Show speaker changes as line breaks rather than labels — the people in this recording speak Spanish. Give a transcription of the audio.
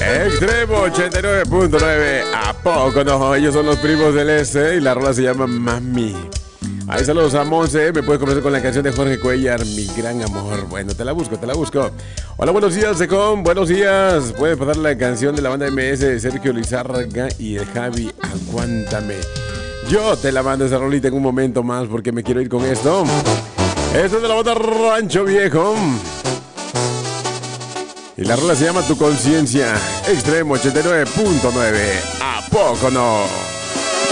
Extremo 89.9. ¿A poco no? Ellos son los primos del este y la rola se llama Mami. Ahí saludos a Monse. Me puedes comenzar con la canción de Jorge Cuellar, Mi Gran Amor. Bueno, te la busco, te la busco. Hola, buenos días, Secom. Buenos días. Puedes pasar la canción de la banda MS de Sergio Lizárraga y el Javi, Aguántame. Yo te la mando esa rolita en un momento más porque me quiero ir con esto. Esto es de la banda Rancho Viejo. Y la rola se llama Tu Conciencia. Extremo 89.9. ¿A poco no?